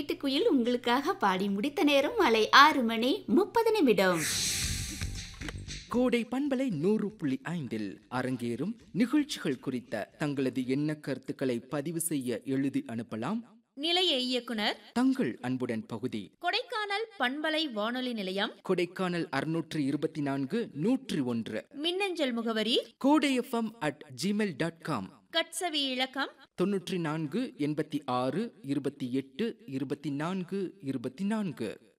வீட்டுக்குயில் உங்களுக்காக பாடி முடித்த நேரம் மாலை 6:30 கோடை பண்பலை 100.5 அரங்கேறும் நிகழ்ச்சிகள் குறித்த தங்களது எண்ண கருத்துக்களை பதிவு செய்ய எழுதி அனுப்பலாம். நிலைய இயக்குனர் தங்கள் அன்புடன் பகுதி கொடைக்கானல் பண்பலை வானொலி நிலையம், கொடைக்கானல் 624 101. மின்னஞ்சல் முகவரி kodayfm@gmail.com. கட்சவி இலக்கம் 94 86 28 24 24.